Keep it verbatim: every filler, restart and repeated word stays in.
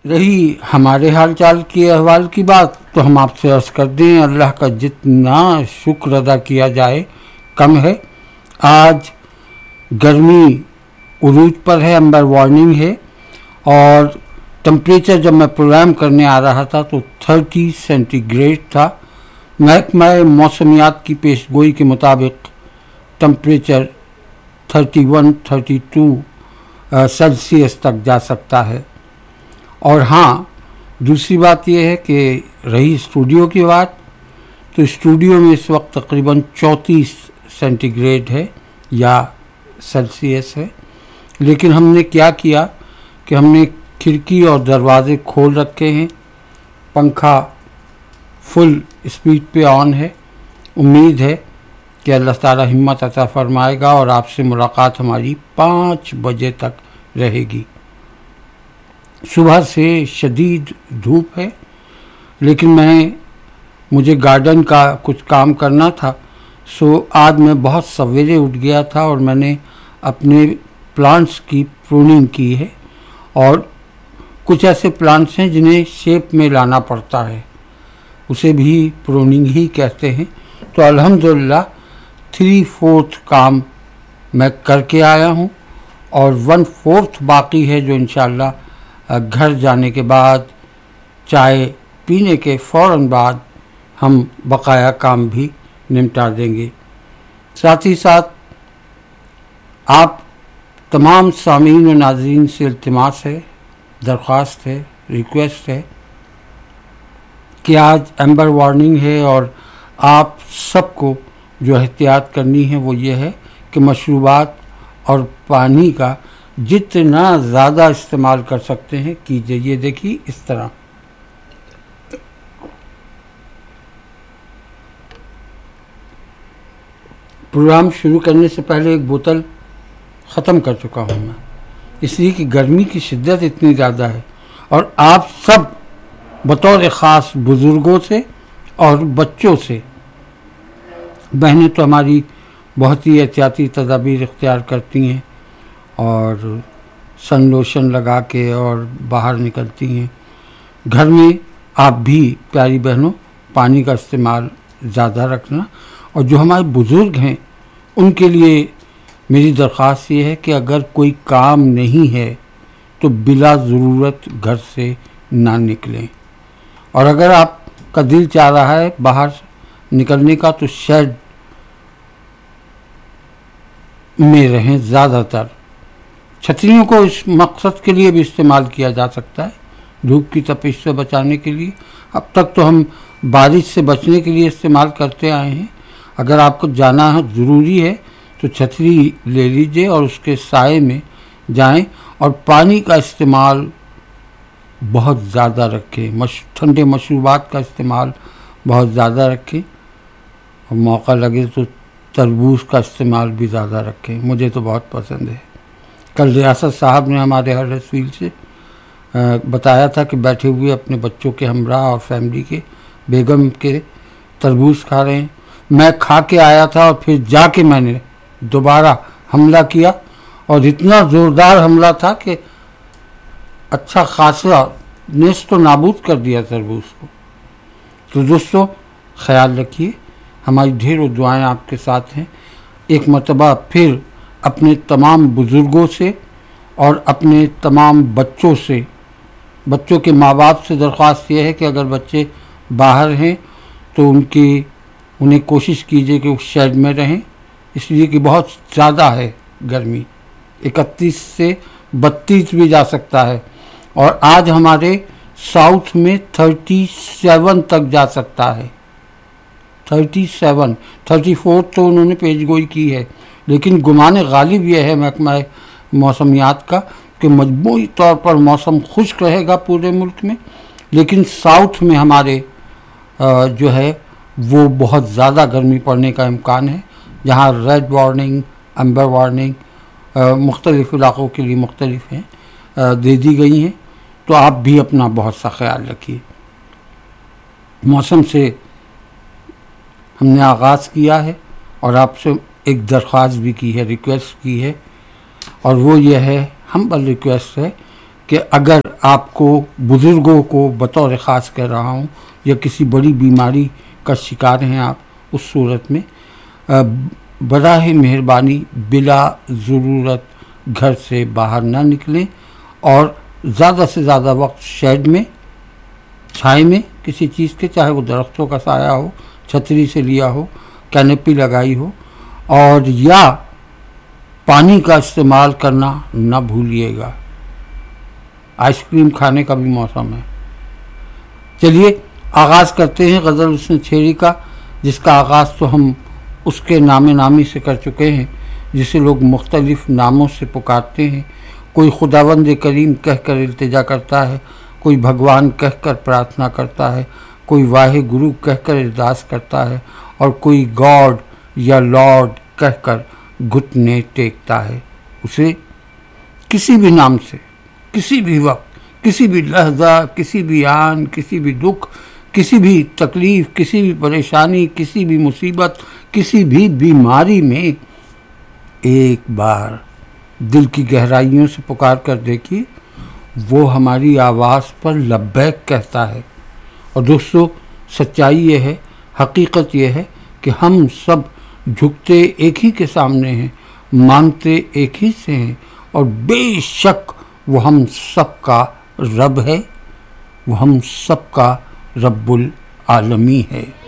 رہی ہمارے حال چال کی احوال کی بات تو ہم آپ سے عرض کر دیں اللہ کا جتنا شکر ادا کیا جائے کم ہے. آج گرمی عروج پر ہے، امبر وارننگ ہے، اور ٹمپریچر جب میں پروگرام کرنے آ رہا تھا تو تھرٹی سینٹی گریڈ تھا. محکمہ موسمیات کی پیش گوئی کے مطابق temperature thirty one thirty two Celsius تک جا سکتا ہے. اور ہاں دوسری بات یہ ہے کہ رہی اسٹوڈیو کی بات تو اسٹوڈیو میں اس وقت تقریباً چونتیس سینٹی گریڈ ہے یا سیلسیس ہے، لیکن ہم نے کیا کیا کہ ہم نے کھڑکی اور دروازے کھول رکھے ہیں، پنکھا فل اسپیڈ پہ آن ہے. امید ہے کہ اللہ تعالی ہمت عطا فرمائے گا اور آپ سے ملاقات ہماری پانچ بجے تک رہے گی. صبح سے شدید دھوپ ہے، لیکن میں مجھے گارڈن کا کچھ کام کرنا تھا، سو آج میں بہت سویرے اٹھ گیا تھا اور میں نے اپنے پلانٹس کی پروننگ کی ہے. اور کچھ ایسے پلانٹس ہیں جنہیں شیپ میں لانا پڑتا ہے، اسے بھی پروننگ ہی کہتے ہیں. تو الحمدللہ تھری فورتھ کام میں کر کے آیا ہوں اور ون فورتھ باقی ہے جو انشاءاللہ گھر جانے کے بعد چائے پینے کے فوراً بعد ہم بقایا کام بھی نمٹا دیں گے. ساتھ ہی ساتھ آپ تمام سامعین و ناظرین سے التماس ہے، درخواست ہے، ریکویسٹ ہے کہ آج ایمبر وارننگ ہے اور آپ سب کو جو احتیاط کرنی ہے وہ یہ ہے کہ مشروبات اور پانی کا جتنا زیادہ استعمال کر سکتے ہیں کیجیے. یہ دیکھیے اس طرح پروگرام شروع کرنے سے پہلے ایک بوتل ختم کر چکا ہوں میں، اس لیے کہ گرمی کی شدت اتنی زیادہ ہے اور آپ سب بطور خاص بزرگوں سے اور بچوں سے، بہنیں تو ہماری بہت ہی احتیاطی تدابیر اختیار کرتی ہیں اور سن لوشن لگا کے اور باہر نکلتی ہیں. گھر میں آپ بھی پیاری بہنوں پانی کا استعمال زیادہ رکھنا، اور جو ہمارے بزرگ ہیں ان کے لیے میری درخواست یہ ہے کہ اگر کوئی کام نہیں ہے تو بلا ضرورت گھر سے نہ نکلیں، اور اگر آپ کا دل چاہ رہا ہے باہر نکلنے کا تو شیڈ میں رہیں. زیادہ تر چھتریوں کو اس مقصد کے لیے بھی استعمال کیا جا سکتا ہے، دھوپ کی تپش سے بچانے کے لیے. اب تک تو ہم بارش سے بچنے کے لیے استعمال کرتے آئے ہیں. اگر آپ کو جانا ضروری ہے تو چھتری لے لیجئے اور اس کے سائے میں جائیں، اور پانی کا استعمال بہت زیادہ رکھیں، مش ٹھنڈے مشروبات کا استعمال بہت زیادہ رکھیں، اور موقع لگے تو تربوز کا استعمال بھی زیادہ رکھیں. مجھے تو بہت پسند ہے. کل ریاست صاحب نے ہمارے ہر رسول سے بتایا تھا کہ بیٹھے ہوئے اپنے بچوں کے ہمراہ اور فیملی کے بیگم کے تربوز کھا رہے ہیں. میں کھا کے آیا تھا اور پھر جا کے میں نے دوبارہ حملہ کیا، اور اتنا زوردار حملہ تھا کہ اچھا خاصا نیست و نابود کر دیا تربوز کو. تو دوستو خیال رکھیے، ہماری ڈھیروں دعائیں آپ کے ساتھ ہیں. ایک مرتبہ پھر اپنے تمام بزرگوں سے اور اپنے تمام بچوں سے، بچوں کے ماں باپ سے درخواست یہ ہے کہ اگر بچے باہر ہیں تو ان کی انہیں کوشش کیجیے کہ وہ شیڈ میں رہیں، اس لیے کہ بہت زیادہ ہے گرمی، اکتیس سے بتیس بھی جا سکتا ہے، اور آج ہمارے ساؤتھ میں تھرٹی سیون تک جا سکتا ہے. تھرٹی سیون تھرٹی فور تو انہوں نے پیش گوئی کی ہے، لیکن گمان غالب یہ ہے محکمہ موسمیات کا کہ مجموعی طور پر موسم خشک رہے گا پورے ملک میں، لیکن ساؤتھ میں ہمارے جو ہے وہ بہت زیادہ گرمی پڑنے کا امکان ہے، جہاں ریڈ وارننگ، امبر وارننگ مختلف علاقوں کے لیے مختلف ہیں دے دی گئی ہیں. تو آپ بھی اپنا بہت سا خیال رکھیے. موسم سے ہم نے آغاز کیا ہے اور آپ سے ایک درخواست بھی کی ہے، ریکویسٹ کی ہے، اور وہ یہ ہے، ہمبل ریکویسٹ ہے کہ اگر آپ کو بزرگوں کو بطور خاص کہہ رہا ہوں یا کسی بڑی بیماری کا شکار ہیں آپ، اس صورت میں براہ مہربانی بلا ضرورت گھر سے باہر نہ نکلیں اور زیادہ سے زیادہ وقت شیڈ میں، چھائے میں کسی چیز کے، چاہے وہ درختوں کا سایہ ہو، چھتری سے لیا ہو، کینپی لگائی ہو، اور یا پانی کا استعمال کرنا نہ بھولیے گا۔ آئس کریم کھانے کا بھی موسم ہے۔ چلیے آغاز کرتے ہیں غزل اس نے چھیڑی کا، جس کا آغاز تو ہم اس کے نام نامی سے کر چکے ہیں جسے لوگ مختلف ناموں سے پکارتے ہیں۔ کوئی خداوند کریم کہہ کر التجا کرتا ہے، کوئی بھگوان کہہ کر پرارتھنا کرتا ہے، کوئی واہ گرو کہہ کر ارداس کرتا ہے، اور کوئی گاڈ یا لارڈ کہہ کر گھٹنے ٹیکتا ہے۔ اسے کسی بھی نام سے، کسی بھی وقت، کسی بھی لحظہ، کسی بھی آن، کسی بھی دکھ، کسی بھی تکلیف، کسی بھی پریشانی، کسی بھی مصیبت، کسی بھی بیماری میں ایک بار دل کی گہرائیوں سے پکار کر دیکھیے، وہ ہماری آواز پر لبیک کہتا ہے۔ اور دوستو سچائی یہ ہے، حقیقت یہ ہے کہ ہم سب جھکتے ایک ہی کے سامنے ہیں، مانگتے ایک ہی سے ہیں، اور بے شک وہ ہم سب کا رب ہے، وہ ہم سب کا رب العالمین ہے۔